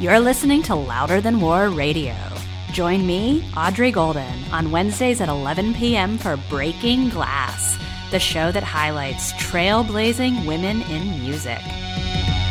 You're listening to Louder Than War Radio. Join me, Audrey Golden, on Wednesdays at 11 p.m. for Breaking Glass, the show that highlights trailblazing women in music.